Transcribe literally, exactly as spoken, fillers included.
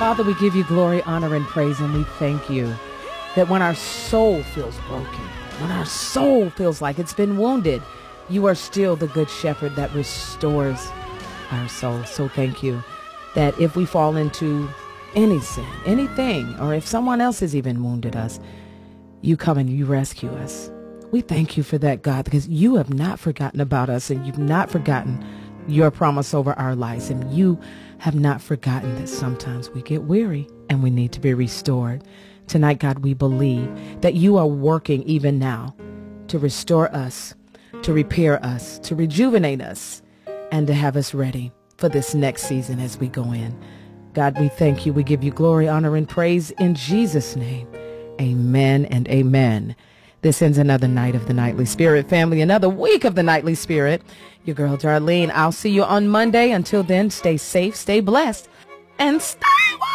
Father, we give you glory, honor, and praise, and we thank you that when our soul feels broken, when our soul feels like it's been wounded, you are still the good shepherd that restores our soul. So thank you that if we fall into any sin, anything, or if someone else has even wounded us, you come and you rescue us. We thank you for that, God, because you have not forgotten about us, and you've not forgotten your promise over our lives, and you have not forgotten that sometimes we get weary and we need to be restored. Tonight, God, we believe that you are working even now to restore us, to repair us, to rejuvenate us, and to have us ready for this next season as we go in. God, we thank you. We give you glory, honor, and praise in Jesus' name. Amen and amen. This ends another night of the Nightly Spirit, family, another week of the Nightly Spirit. Your girl, Darlene. I'll see you on Monday. Until then, stay safe, stay blessed, and stay warm.